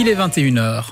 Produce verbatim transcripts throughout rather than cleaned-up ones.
il est vingt et une heures.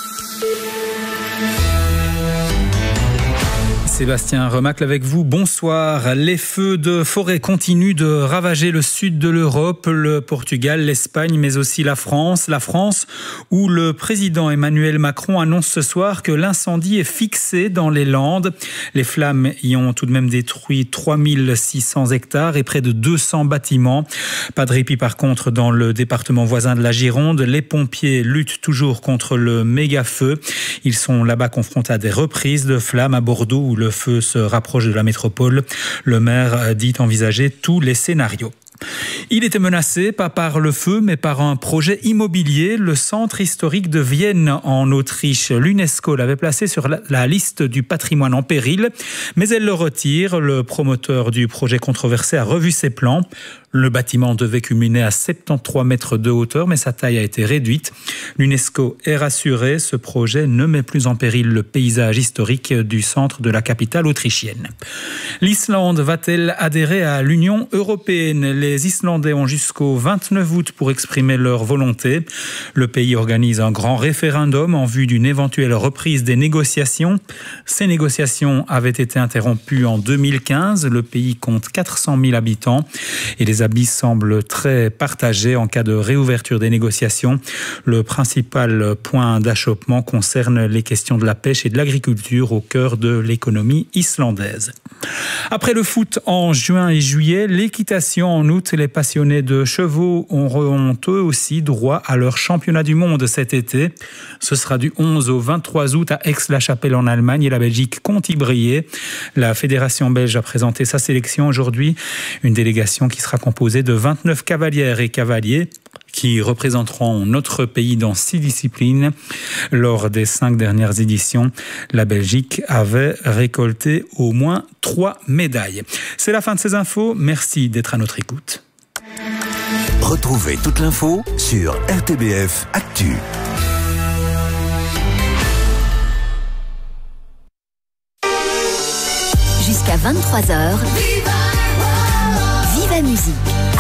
Sébastien Remacle avec vous, bonsoir. Les feux de forêt continuent de ravager le sud de l'Europe, le Portugal, l'Espagne, mais aussi la France. La France, où le président Emmanuel Macron annonce ce soir que l'incendie est fixé dans les Landes. Les flammes y ont tout de même détruit trois mille six cents hectares et près de deux cents bâtiments. Pas de répit par contre dans le département voisin de la Gironde. Les pompiers luttent toujours contre le méga-feu. Ils sont là-bas confrontés à des reprises de flammes à Bordeaux où le feu se rapproche de la métropole. Le maire dit envisager tous les scénarios. Il était menacé, pas par le feu, mais par un projet immobilier. Le centre historique de Vienne, en Autriche. L'UNESCO l'avait placé sur la, la liste du patrimoine en péril, mais elle le retire. Le promoteur du projet controversé a revu ses plans. Le bâtiment devait culminer à soixante-treize mètres de hauteur, mais sa taille a été réduite. L'UNESCO est rassuré, ce projet ne met plus en péril le paysage historique du centre de la capitale autrichienne. L'Islande va-t-elle adhérer à l'Union européenne ? Les Islandais ont jusqu'au vingt-neuf août pour exprimer leur volonté. Le pays organise un grand référendum en vue d'une éventuelle reprise des négociations. Ces négociations avaient été interrompues en deux mille quinze. Le pays compte quatre cent mille habitants et les avis semblent très partagés en cas de réouverture des négociations. Le principal point d'achoppement concerne les questions de la pêche et de l'agriculture au cœur de l'économie islandaise. Après le foot en juin et juillet, l'équitation en août, les passionnés de chevaux auront eux aussi droit à leur championnat du monde cet été. Ce sera du onze au vingt-trois août à Aix-la-Chapelle en Allemagne et la Belgique compte y briller. La fédération belge a présenté sa sélection aujourd'hui, une délégation qui sera composée de vingt-neuf cavalières et cavaliers qui représenteront notre pays dans six disciplines. Lors des cinq dernières éditions, la Belgique avait récolté au moins trois médailles. C'est la fin de ces infos. Merci d'être à notre écoute. Retrouvez toute l'info sur R T B F Actu. Jusqu'à vingt-trois heures, Viva Musique.